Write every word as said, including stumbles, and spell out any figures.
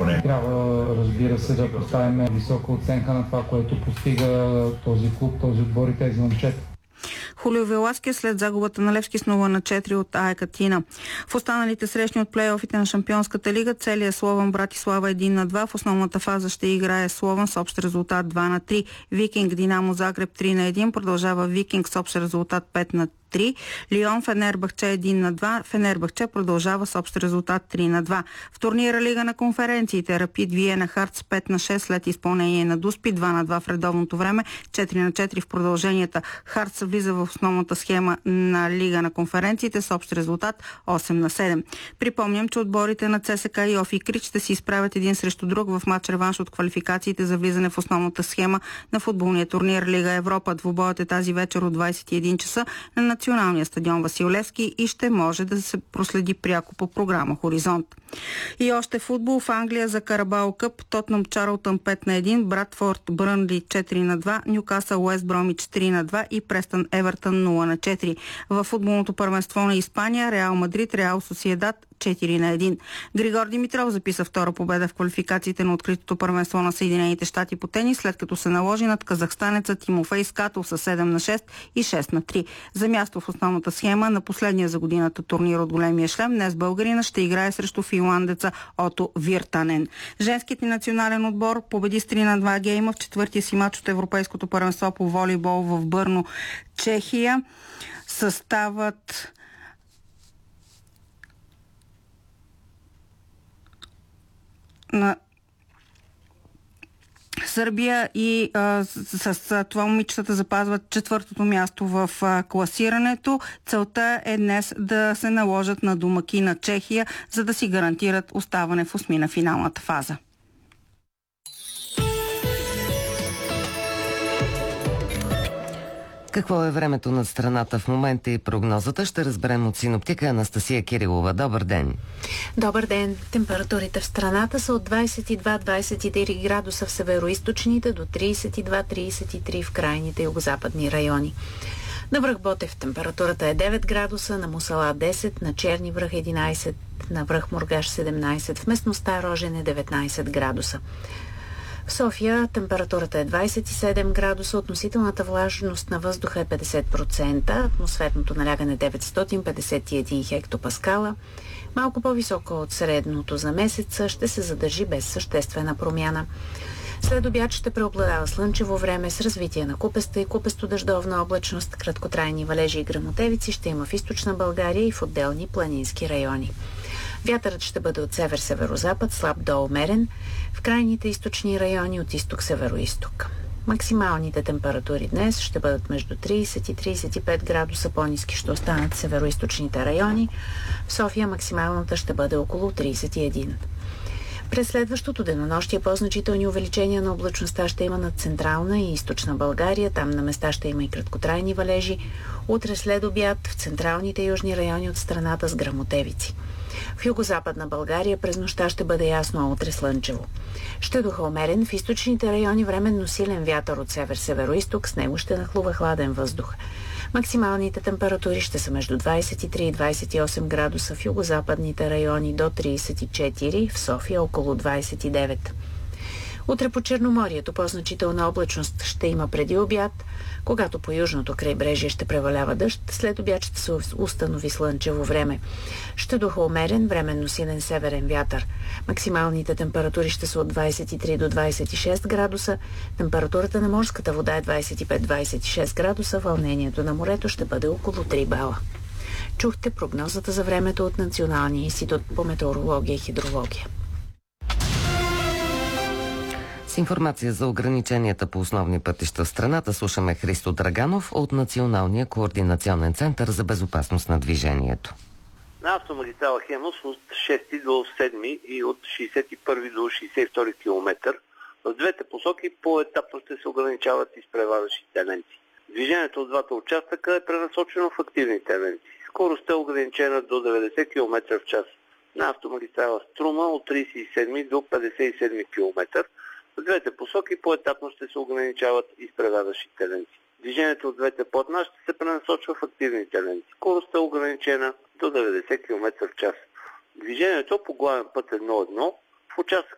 добре. Трябва, разбира се, да поставим висока оценка на това, което постига този клуб, този отбор и тези момчета. Хулио Веласкес след загубата на Левски с нула на четири от АЕК Атина. В останалите срещни от плейофите на Шампионската лига целият Слован Братислава един на два. В основната фаза ще играе Слован с общ резултат два на три. Викинг Динамо Загреб три на един. Продължава Викинг с общ резултат пет на три. Лион Фенербахче един на два. Фенербахче продължава с общ резултат три на два. В турнира Лига на конференциите Рапид Виена Хартс пет на шест след изпълнение на Дуспи, два на два в редовното време, четири на четири в продълженията. Хартс влиза в основната схема на Лига на конференциите с общ резултат осем на седем. Припомням, че отборите на ЦСКА и Офи Крич ще се изправят един срещу друг в матч реванш от квалификациите за влизане в основната схема на футболния турнир Лига Европа. Двубоят е тази вечер от двадесет и един часа на националния стадион Васил Левски и ще може да се проследи пряко по програма Хоризонт. И още футбол в Англия за Карабао Къп. Тотнъм Чарлтън пет на един, Брадфорд Брънли четири на два, Нюкасъл Уест Бромич три на два и Престън Евертън нула на четири. В футболното първенство на Испания Реал Мадрид Реал Сосиедад четири на един. Григор Димитров записа втора победа в квалификациите на откритото първенство на Съединените щати по тенис, след като се наложи над казахстанеца Тимофей Скатов с седем на шест и шест на три. За място в основната схема на последния за годината турнир от големия шлем днес българина ще играе срещу финландеца Ото Виртанен. Женският ни национален отбор победи с три на два гейма в четвъртия си матч от Европейското първенство по волейбол в Бърно, Чехия. Съставът на Сърбия и а, с, с това момичетата запазват четвъртото място в а, класирането. Целта е днес да се наложат на домакина Чехия, за да си гарантират оставане в осми на финалната фаза. Какво е времето над страната в момента и прогнозата ще разберем от синоптика Анастасия Кирилова. Добър ден! Добър ден! Температурите в страната са от двадесет и два до двадесет и три градуса в североизточните до тридесет и два до тридесет и три в крайните югозападни райони. На връх Ботев температурата е девет градуса, на Мусала десет, на Черни връх единадесет, на връх Мургаш седемнадесет, в местността Рожен е деветнадесет градуса. В София температурата е двадесет и седем градуса, относителната влажност на въздуха е петдесет процента, атмосферното налягане деветстотин петдесет и един хектопаскала. Малко по-високо от средното за месеца, ще се задържи без съществена промяна. След обяд ще преобладава слънчево време с развитие на купеста и купесто-дъждовна облачност, краткотрайни валежи и гръмотевици ще има в източна България и в отделни планински райони. Вятърът ще бъде от север-северозапад, слаб до умерен, в крайните източни райони от изток-североизток. Максималните температури днес ще бъдат между тридесет и тридесет и пет градуса, по-ниски ще останат североизточните райони. В София максималната ще бъде около тридесет и един. През следващото денонощие по-значителни увеличения на облачността ще има над централна и източна България. Там на места ще има и краткотрайни валежи. Утре след обяд в централните и южни райони от страната с гръмотевици. В югозападна България през нощта ще бъде ясно, а утре слънчево. Ще духа умерен, в източните райони временно силен вятър от север-североизток, с него ще нахлува хладен въздух. Максималните температури ще са между двадесет и три и двадесет и осем градуса в югозападните райони, до тридесет и четири, в София около двадесет и девет. Утре по Черноморието по-значителна облачност ще има преди обяд, когато по южното крайбрежие ще превалява дъжд, след обяд ще се установи слънчево време. Ще духа умерен, временно силен северен вятър. Максималните температури ще са от двадесет и три до двадесет и шест градуса, температурата на морската вода е двадесет и пет до двадесет и шест градуса, вълнението на морето ще бъде около три бала. Чухте прогнозата за времето от Националния институт по метеорология и хидрология. С информация за ограниченията по основни пътища в страната слушаме Христо Драганов от Националния координационен център за безопасност на движението. На автомагистрала Хемус от шести до седми и от шейсет и първи до шейсет и втори километър в двете посоки по-етапно ще се ограничават изпреварващите ленти. Движението от двата участъка е пренасочено в активните ленти. Скоростта е ограничена до деветдесет километра в час. На автомагистрала Струма от тридесет и седми до петдесет и седми километър в двете посоки по-етапно ще се ограничават изпреварващите ленти. Движението от двете платна ще се пренасочва в активните ленти. Скоростта е ограничена до деветдесет километра в час. Движението по главен път едно едно в участъка